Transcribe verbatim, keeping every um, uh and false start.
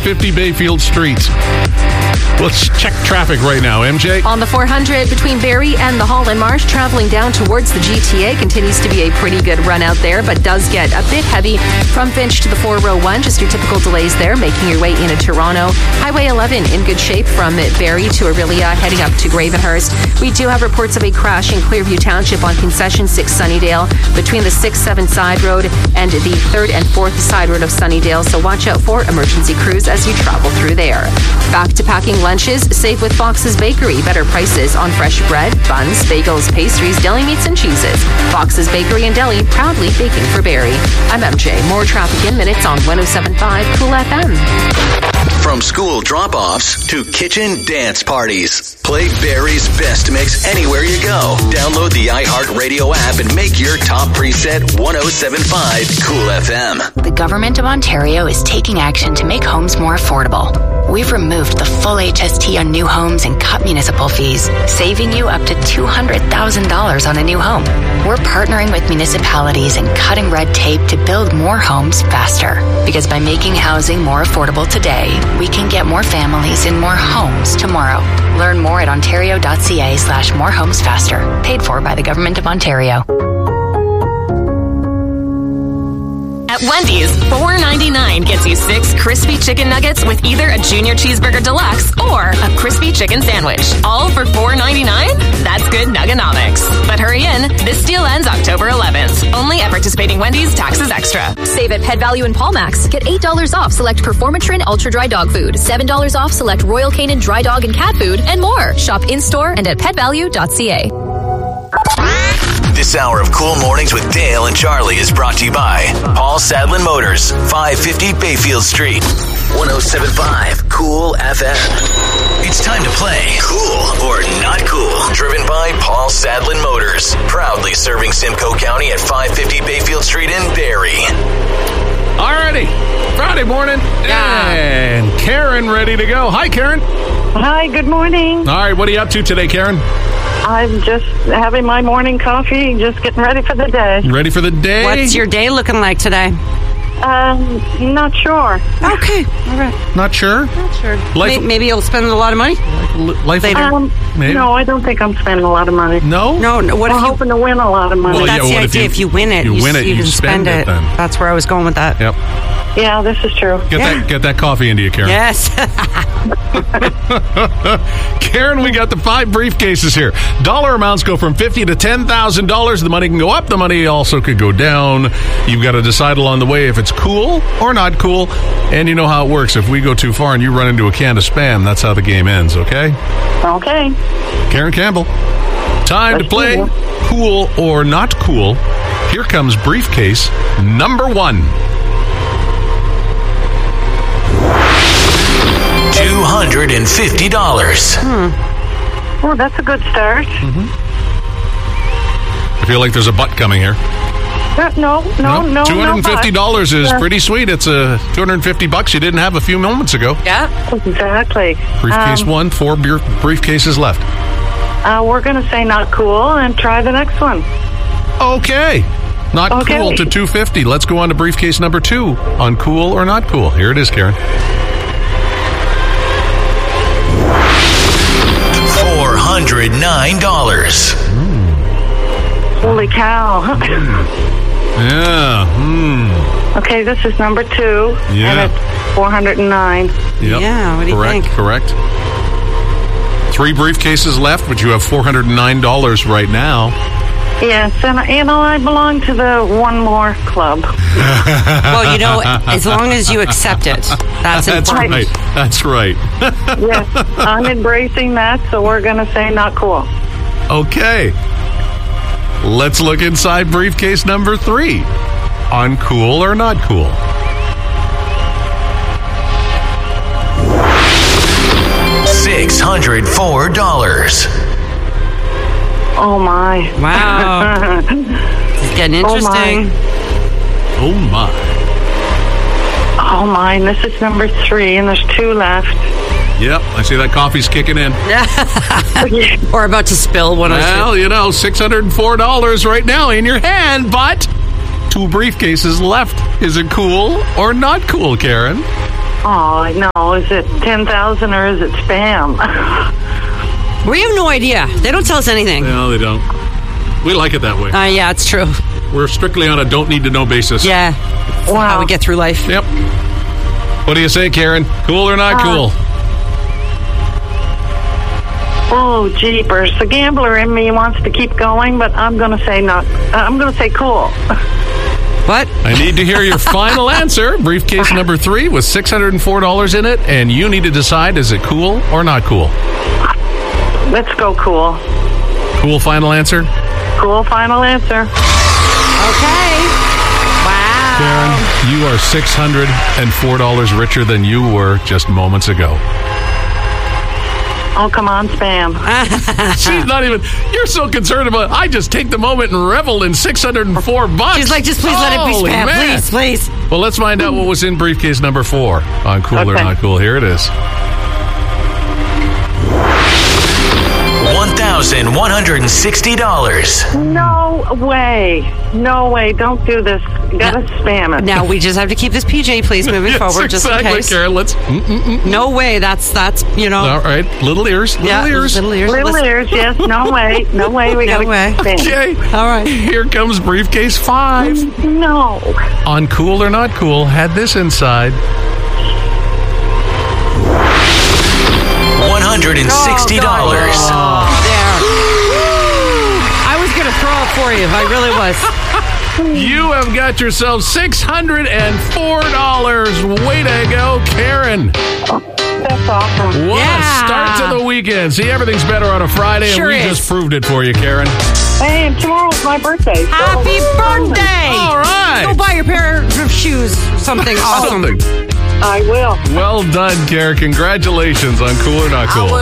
fifty Bayfield Street. Let's check traffic right now, M J. On the four hundred between Barrie and the Holland Marsh, traveling down towards the G T A continues to be a pretty good run out there, but does get a bit heavy from Finch to the four oh one. Just your typical delays there, making your way into Toronto. Highway eleven in good shape from Barrie to Aurelia, heading up to Gravenhurst. We do have reports of a crash in Clearview Township on Concession six Sunnydale between the six seven side road and the third and fourth side road of Sunnydale, so watch out for emergency crews as you travel through there. Back to packing lunches, save with Fox's Bakery. Better prices on fresh bread, buns, bagels, pastries, deli meats, and cheeses. Fox's Bakery and Deli, proudly baking for Barrie. I'm M J. More traffic in minutes on one oh seven point five Cool F M. From school drop-offs to kitchen dance parties, play Barrie's best mix anywhere you go. Download the iHeartRadio app and make your top preset one oh seven point five Cool F M. The Government of Ontario is taking action to make homes more affordable. We've removed the full H S T on new homes and cut municipal fees, saving you up to two hundred thousand dollars on a new home. We're partnering with municipalities and cutting red tape to build more homes faster. Because by making housing more affordable today, we can get more families in more homes tomorrow. Learn more at ontario.ca slash more homes faster. Paid for by the Government of Ontario. At Wendy's, four ninety-nine gets you six crispy chicken nuggets with either a Junior Cheeseburger Deluxe or a crispy chicken sandwich. All for four ninety-nine? That's good nuggonomics. But hurry in, this deal ends October eleventh. Only at participating Wendy's, taxes extra. Save at Pet Value and Paulmax. Get eight dollars off select Performatrin Ultra Dry Dog Food, seven dollars off select Royal Canin Dry Dog and Cat Food, and more. Shop in-store and at pet value dot c a. This hour of Cool Mornings with Dale and Charlie is brought to you by Paul Sadlin Motors, five fifty Bayfield Street, one oh seven point five Cool F M. It's time to play Cool or Not Cool, driven by Paul Sadlin Motors, proudly serving Simcoe County at five fifty Bayfield Street in Barrie. Alrighty, Friday morning, Yeah. and Karen ready to go. Hi, Karen. Hi, good morning. All right, what are you up to today, Karen? I'm just having my morning coffee, just getting ready for the day. Ready for the day? What's your day looking like today? Um, not sure. Okay, all right. Not sure? Not sure. Life- May- Maybe you'll spend a lot of money? Life Later. Um, Maybe. no, I don't think I'm spending a lot of money. No? No, no. What I'm if you... hoping to win a lot of money. Well, That's yeah, the what if idea. you- If you win it, you you, win it, you you can spend spend it it. then. That's where I was going with that. Yep. Yeah, this is true. Get Yeah. that get that coffee into you, Karen. Yes. Karen, we got the five briefcases here. Dollar amounts go from fifty to ten thousand dollars. The money can go up. The money also could go down. You've got to decide along the way if it's cool or not cool. And you know how it works. If we go too far and you run into a can of Spam, that's how the game ends, okay? Okay. Karen Campbell. Time to Let's play do it. Cool or Not Cool. Here comes briefcase number one. two hundred fifty dollars. Well, that's a good start. I feel like there's a butt coming here. Uh, no, no, no, no. two hundred fifty dollars but- is uh, pretty sweet. It's a two hundred fifty bucks you didn't have a few moments ago. Yeah. Exactly. Briefcase Um, one, four beer briefcases left. Uh, we're going to say not cool and try the next one. Okay. Not Okay. cool to two hundred fifty dollars. Let's go on to briefcase number two on cool or not cool. Here it is, Karen. four hundred nine dollars. Holy cow. Yeah. Hmm. Okay, this is number two. Yeah. And it's four hundred nine. Yep. Yeah, what do you correct, think? Correct. Three briefcases left, but you have four hundred nine dollars right now. Yes, and you know, I belong to the one more club. Well, you know, as long as you accept it, that's That's important. right. That's right. Yes, I'm embracing that, so we're going to say not cool. Okay. Let's look inside briefcase number three on cool or not cool. six hundred four dollars. Oh, my. Wow. It's getting interesting. Oh, my. Oh, my. This is number three, and there's two left. Yep, I see that coffee's kicking in. Or about to spill one or Well, you know, six hundred four dollars right now in your hand, but two briefcases left. Is it cool or not cool, Karen? Oh, no. Is it ten thousand or is it spam? We have no idea. They don't tell us anything. No, they don't. We like it that way. Uh, yeah, it's true. We're strictly on a don't need to know basis. Yeah. Wow. How we get through life. Yep. What do you say, Karen? Cool or not Uh, cool? Oh, jeepers. The gambler in me wants to keep going, but I'm going to say not. Uh, I'm going to say cool. What? I need to hear your final answer. Briefcase number three with six hundred four dollars in it, and you need to decide, is it cool or not cool? Let's go cool. Cool final answer? Cool final answer. Okay. Wow. Karen, you are six hundred four dollars richer than you were just moments ago. Oh, come on, spam. She's not even, you're so concerned about, I just take the moment and revel in six hundred four bucks. She's like, just please let it be Holy spam. man. Please, please. Well, let's find out what was in briefcase number four on Cool or Okay. Not Cool. Here it is. one thousand one hundred sixty dollars. No way. No way. Don't do this. Gotta spam it. Now we just have to keep this P J, please, moving Yes, forward, just exactly, in case. Karen. Let's. Mm-mm-mm. No way. That's that's you know. All right, little ears, little yeah, ears. Little ears. Little Listen- ears, yes. No way. No way. We No gotta way. spam. Okay. All right. Here comes briefcase five. No. On Cool or Not Cool, had this inside. one hundred sixty dollars. Oh, there. I was gonna throw up for you. I really was. You have got yourself six hundred four dollars. Way to go, Karen. That's awesome. What Yeah. a start to the weekend. See, everything's better on a Friday, Sure and we is. just proved it for you, Karen. Hey, and tomorrow's my birthday. so- Happy birthday! All right. Go buy your pair of shoes. Something awesome. Something. I will. Well done, Karen. Congratulations on Cool or Not Cool.